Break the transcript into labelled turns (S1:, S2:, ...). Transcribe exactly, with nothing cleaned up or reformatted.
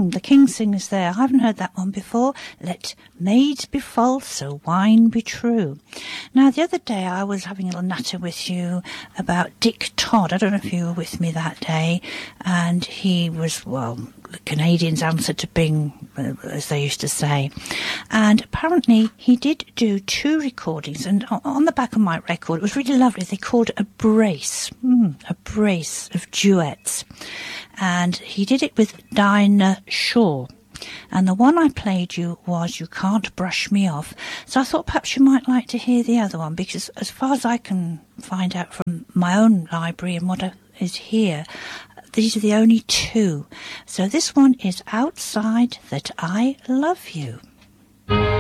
S1: Mm, the King sings there. I haven't heard that one before. Let maids be false, so wine be true. Now, the other day I was having a little natter with you about Dick Todd. I don't know if you were with me that day. And he was, well, the Canadians' answer to Bing, uh, as they used to say. And apparently he did do two recordings. And on the back of my record, it was really lovely. They called it a brace, mm, a brace of duets. And he did it with Dinah Shore. And the one I played you was You Can't Brush Me Off. So I thought perhaps you might like to hear the other one, because as far as I can find out from my own library and what is here, these are the only two. So this one is Outside That I Love You.